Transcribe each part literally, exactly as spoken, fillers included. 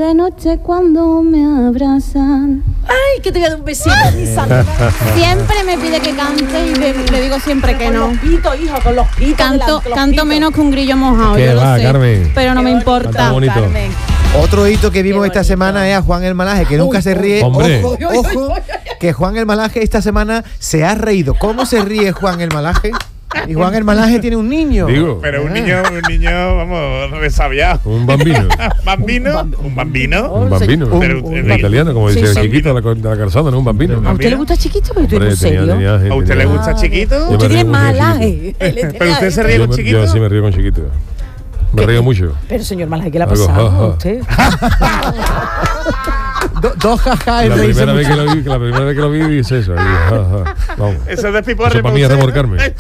de noche cuando me abrazan. Ay, que te voy a dar un besito, mi santa. Siempre me pide que cante y le, le digo siempre que no. Con los pitos, hijo, con los pitos. Canto, delante, los canto pitos. menos que un grillo mojado, ¿Qué yo va, lo sé, Carmen? pero no Qué me bonito, importa. Canta bonito. Carmen. Otro hito que vimos Qué esta bonito. semana es a Juan el Malaje, que nunca Uy, se ríe. hombre. Ojo, ojo, que Juan el Malaje esta semana se ha reído. ¿Cómo se ríe Juan el Malaje? Y Juan el Malaje tiene un niño. Digo. Pero un niño, un niño, vamos, resabiado. Un bambino. ¿Bambino? ¿Un bambino? Un bambino. Un- Pero un- en italiano, como dice Sí, el sí. chiquito de la, de la calzada, ¿no? Un bambino. ¿A usted le gusta chiquito? Pero tú Hombre, eres tenía- serio. tenía- ¿A usted le tenía- gusta chiquito? Yo me Usted río tiene mucho de malaje. Pero usted se ríe Yo, con me- chiquito. yo sí me río con chiquito. Me río mucho. Pero señor Malaje, ¿qué le ha Algo, pasado ja, ja. a usted? Do- dos jajas. La él reírse primera, vez mucho. que lo vi, la primera vez que lo vi, dice eso. Ahí, ja, ja. Vamos. Eso es despiporre. Eso para mí es usted, ¿no? remolcarme.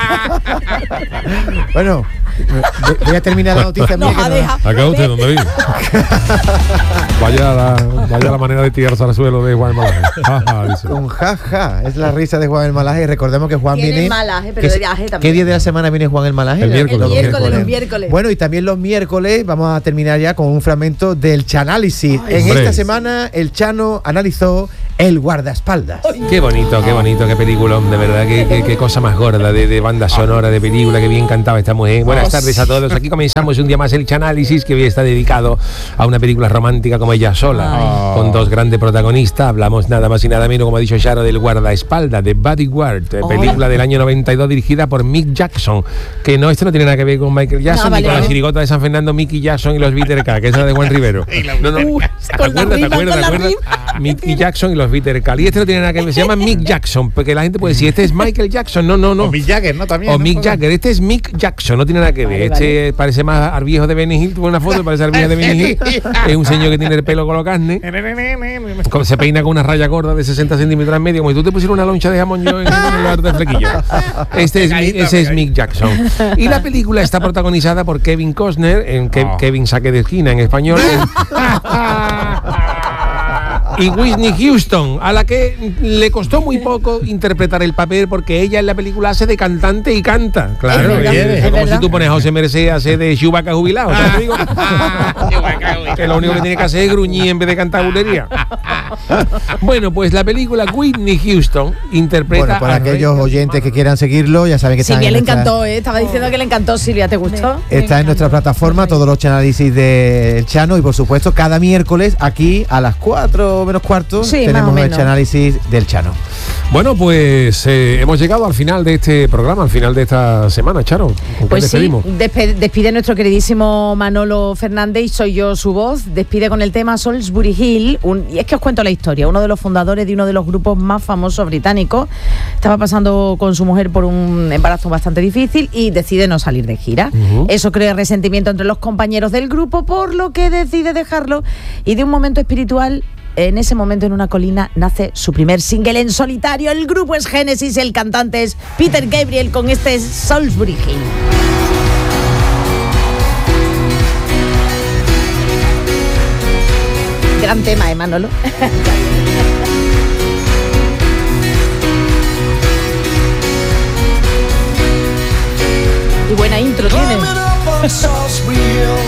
Bueno, ve- voy a terminar la noticia mía. Nos que ha no- dejado. Acá usted, ¿dónde vi? Vaya la, vaya la manera de tirarse al suelo de Juan Malaje. Ja, ja, dice. Con jaja, es la risa de Juan el Malaje. Recordemos que Juan Tiene viene. malaje, pero que de se- viaje también. ¿Qué día de la semana viene Juan el Malaje? El miércoles, El los miércoles, los miércoles. Bueno, y también los miércoles vamos a terminar ya con un fragmento del Chanálisis. En hombre. esta semana el Chano analizó El guardaespaldas. Qué bonito, qué bonito, qué peliculón, de verdad, qué, qué, qué cosa más gorda de, de banda sonora, de película, que bien cantaba esta mujer. Buenas tardes a todos, aquí comenzamos un día más el Chanálisis, que hoy está dedicado a una película romántica como Ella sola, con dos grandes protagonistas. Hablamos nada más y nada menos, como ha dicho Charo, del guardaespaldas, de Bodyguard, eh, película del año noventa y dos dirigida por Mick Jackson, que no, esto no tiene nada que ver con Michael Jackson, No, ni vale, con la vale. chirigota de San Fernando, Mickey Jackson y los Bitter Cat, que esa de Juan Rivero. No, no, Uy, ¿te con la acuerdas, te rima, acuerdas, con te la acuerdas? rima. Mickey Jackson y los Bitter Cat. Y este no tiene nada que ver, se llama Mick Jackson, porque la gente puede decir, este es Michael Jackson, no, no, no. O Mick Jagger, ¿no? También. O ¿no? Mick Jagger, este es Mick Jackson, no tiene nada que ver. Vale, este vale. parece más al viejo de Benny Hill, tuve una foto, parece al viejo de Benny Hill. Es un señor que tiene el pelo color carne, como se peina con una raya gorda de sesenta centímetros en medio, como si tú te pusieras una loncha de jamón yo en el lugar de flequillo. Este es, Mi- ese es Mick Jackson. Y la película está protagonizada por Kevin Costner, en Ke- Oh. Kevin Saque de Esquina en español. Y Whitney Houston, a la que le costó muy poco interpretar el papel porque ella en la película hace de cantante y canta. Claro, Es verdad, es, es como verdad. si tú pones a José Merced a hacer de Chewbacca jubilado. ¿sabes? Te digo? Que lo único que tiene que hacer es gruñir en vez de cantar bulería. Bueno, pues la película Whitney Houston interpreta Bueno, para a aquellos Rey- oyentes que quieran seguirlo, ya saben que está Silvia en le nuestra- encantó, ¿eh? Estaba diciendo que le encantó, Silvia, ¿te gustó? Está en nuestra plataforma, todos los análisis del Chano, y por supuesto cada miércoles aquí a las cuatro menos cuarto Sí, más tenemos o el menos. análisis del Chano. Bueno, pues eh, hemos llegado al final de este programa, al final de esta semana, Charo. ¿Con qué Pues sí, despedimos? despe- despide nuestro queridísimo Manolo Fernández y soy yo su voz. Despide con el tema Salisbury Hill. Un- y es que os cuento la historia. Uno de los fundadores de uno de los grupos más famosos británicos estaba pasando con su mujer por un embarazo bastante difícil y decide no salir de gira. Ujú. Eso crea resentimiento entre los compañeros del grupo, por lo que decide dejarlo y de un momento espiritual. En ese momento, en una colina, nace su primer single en solitario. El grupo es Genesis, el cantante es Peter Gabriel con este Salisbury Hill. Gran tema, ¿eh, Manolo? Y buena intro tiene. Climbing up on Salisbury Hill,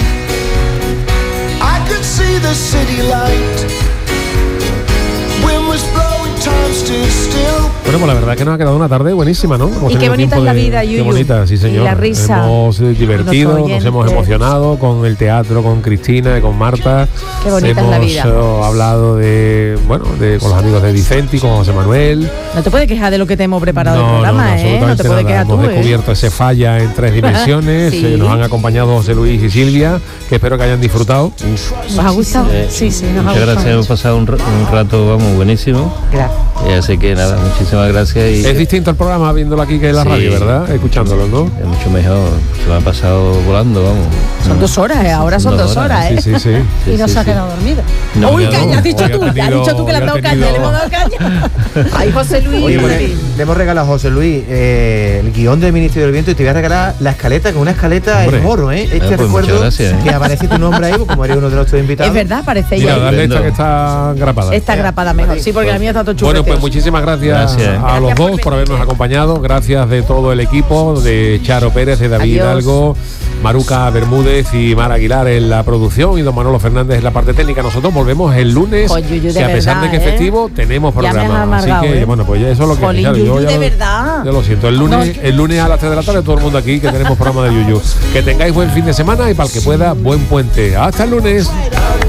I could see the city light. Wind was blowing, time stood still. Bueno, pues la verdad que nos ha quedado una tarde buenísima, ¿no? Hemos Y qué tenido bonita tiempo es la de- vida, Qué Yuyu. bonita, sí, señor. Y la risa. Hemos eh, divertido, Y los nos hemos oyentes. emocionado con el teatro, con Cristina, con Marta. Qué bonita es hemos la vida. eh, hablado de, bueno, de con los amigos de Vicenti, con José Manuel. No te puedes quejar de lo que te hemos preparado No, el programa, no, no, ¿eh? No te absolutamente puedes nada. quejar tú, Hemos ¿eh? descubierto ese falla en tres dimensiones. Sí. eh, nos han acompañado José Luis y Silvia, que espero que hayan disfrutado. ¿Os ha gustado? Eh, Sí, sí, nos ha Muchas gustado. gracias, hemos pasado un, ra- un rato, vamos, buenísimo. Gracias. Y así que nada, muchísimas gracias y Es distinto el programa viéndolo aquí que en la Sí. radio, ¿verdad? Escuchándolo, ¿no? es mucho mejor. Se me ha pasado volando, vamos. Son dos horas, ¿eh? Ahora son dos horas, ¿eh? Sí, sí, sí. Sí, Y no sí, se ha sí. quedado dormido. No, Uy, ya que no. ya has dicho Hoy ha tú, ya has tenido- dicho tú que le has hoy ha dado caña, tenido- le hemos dado caña. Ay, José Luis. Oye, pues, le hemos regalado a José Luis eh, el guión del Ministerio del Viento y te voy a regalar la escaleta, con una escaleta Hombre. en oro, ¿eh? Este Ah, pues recuerdo muchas gracias, ¿eh? que aparece tu nombre ahí, como eres uno de nuestros invitados. Es verdad, parece Mira, ella. darle esta que está grapada. Está grapada mejor, sí, porque la mía está todo Bueno, churreteo. pues muchísimas gracias, Gracias. a Gracias los por dos por venir. habernos acompañado. Gracias de todo el equipo, de Charo Pérez, de David Adiós. Hidalgo, Maruca Bermúdez y Mar Aguilar en la producción y don Manolo Fernández en la parte técnica. Nosotros volvemos el lunes, Pues, Yuyu, de que a pesar verdad, de que es ¿eh? festivo, tenemos Ya me has programa. Así amargado, que, ¿eh? bueno, pues ya eso es lo que Jolín, claro, yo Yuyu, ya de lo- verdad. Yo lo siento. El lunes, No, es que- el lunes a las tres de la tarde, todo el mundo aquí, que tenemos programa de Yuyu. Que tengáis buen fin de semana y para el que pueda, buen puente. Hasta el lunes.